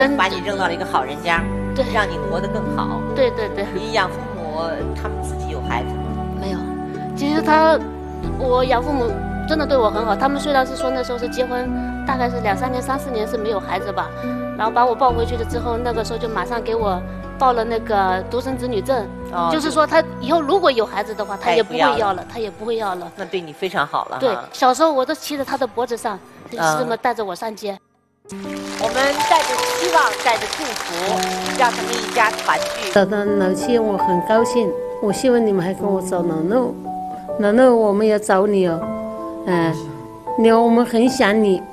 把你扔到了一个好人家， 对， 让你活得更好。 对对对。 你养父母，他们自己有孩子吗？ 没有。其实我养父母真的对我很好。他们虽然是说那时候是结婚，大概是2、3年、3、4年是没有孩子吧，然后把我抱回去了之后，那个时候就马上给我报了那个独生子女证，就是说他以后如果有孩子的话，他也不会要了，他也不会要了。 那对你非常好了。 对，小时候我都骑在他的脖子上，就是这么带着我上街。 我们带着希望，带着祝福，让他们一家团聚。 找到老七，我很高兴。我希望你们还跟我找农农，农农，我们要找你哦，我们很想你。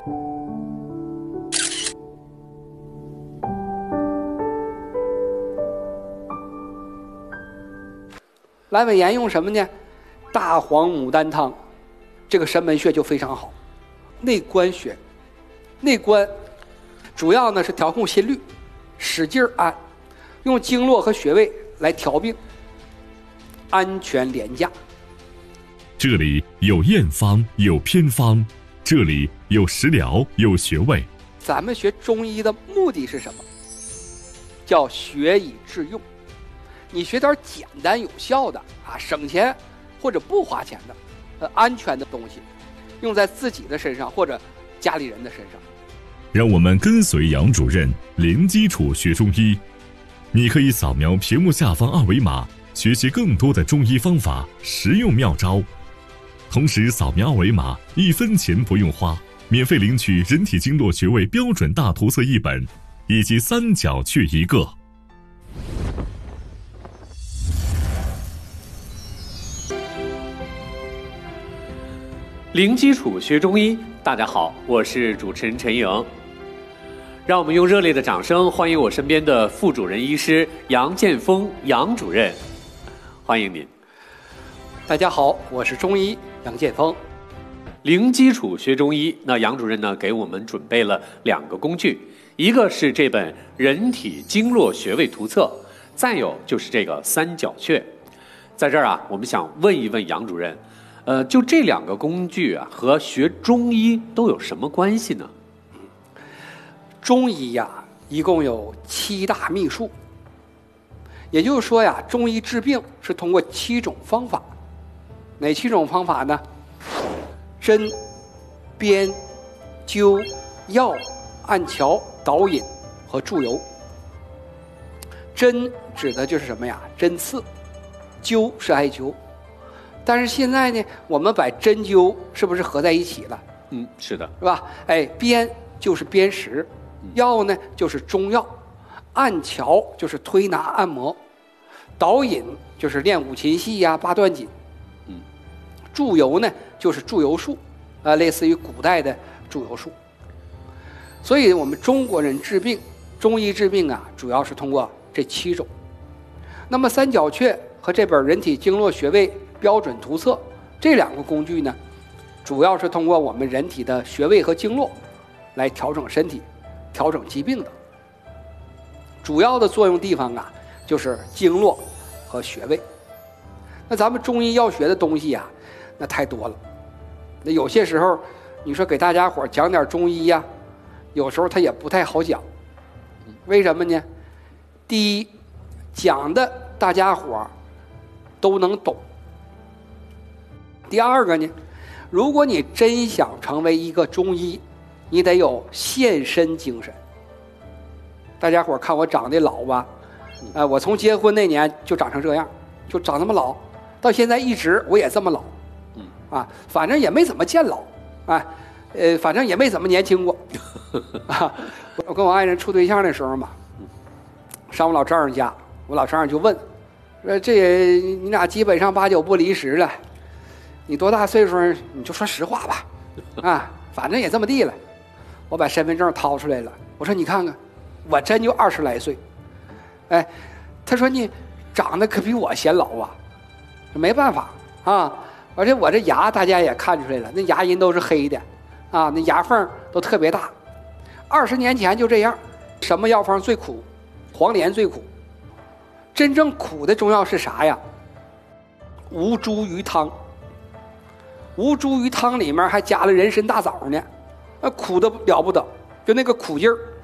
阑尾炎用什么呢？大黄牡丹汤，这个神门穴就非常好。内关穴，内关主要呢是调控心率，使劲按，用经络和穴位来调病，安全廉价。 这里有验方，有偏方，这里有食疗，有穴位。 咱们学中医的目的是什么？叫学以致用。你学点简单有效的省钱或者不花钱的安全的东西，用在自己的身上或者家里人的身上。 让我们跟随杨主任零基础学中医。你可以扫描屏幕下方2维码，学习更多的中医方法、实用妙招。同时扫描2维码，1分钱不用花，免费领取人体经络穴位标准大图册1本，以及3角穴1个。 零基础学中医，大家好，我是主持人陈颖。让我们用热烈的掌声欢迎我身边的副主任医师杨建峰杨主任，欢迎您。 大家好，我是中医杨建峰。 零基础学中医，那杨主任呢给我们准备了2个工具，一个是这本人体经络穴位图册，再有就是这个3角穴。在这儿我们想问一问杨主任，就这2个工具和学中医都有什么关系呢？ 中医一共有7大秘术，也就是说中医治病是通过7种方法。哪7种方法呢？针、砭、灸、药、按桥、导引和注油。针指的就是什么呀？针刺。灸是艾灸。但是现在呢，我们把针灸是不是合在一起了？ 是的， 是吧？砭就是砭石，药呢就是中药，按桥就是推拿按摩，导引就是练五禽戏八段锦，注油呢就是注油术，类似于古代的注油术。所以我们中国人治病，中医治病主要是通过这7种。那么3角穴和这本人体经络穴位标准图册这2个工具呢，主要是通过我们人体的穴位和经络来调整身体、调整疾病的。主要的作用地方就是经络和穴位。那咱们中医要学的东西那太多了。那有些时候你说给大家伙讲点中医有时候它也不太好讲。为什么呢？第一，讲的大家伙都能懂。第二个呢，如果你真想成为一个中医，你得有献身精神。大家伙看我长得老吧，我从结婚那年就长成这样，就长那么老，到现在一直我也这么老，反正也没怎么见老，反正也没怎么年轻过，我跟我爱人处对象的时候嘛，上我老丈人家，我老丈人就问，说这你俩基本上8、9不离10了。你多大岁数你就说实话吧，反正也这么地了。我把身份证掏出来了，我说你看看，我真就20来岁。他说你长得可比我显老没办法而且我这牙大家也看出来了，那牙龈都是黑的那牙缝都特别大。20年前就这样。什么药方最苦？黄连最苦。真正苦的中药是啥呀？吴茱萸汤。吴茱萸汤里面还加了人参大枣呢，苦的了不得，就那个苦劲儿